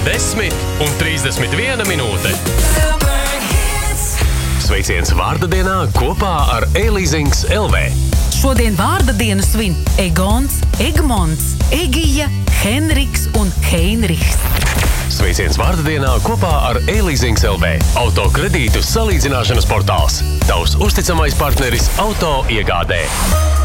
10:31 minūte. Sveiciens vārda dienā kopā ar E-Leasings LV. Šodien vārda dienu svin Egons, Egmonts, Egija, Henriks un Heinrichs. Sveiciens vārda dienā kopā ar E-Leasings LV. Autokredītu salīdzināšanas portāls. Tavs uzticamais partneris auto iegādē.